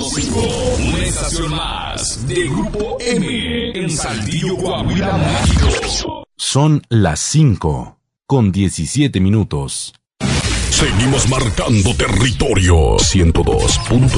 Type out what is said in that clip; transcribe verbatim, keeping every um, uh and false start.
cinco, una estación más de Grupo M en Saltillo, Coahuila, México. Son las cinco con diecisiete minutos. Seguimos marcando territorio. ciento dos punto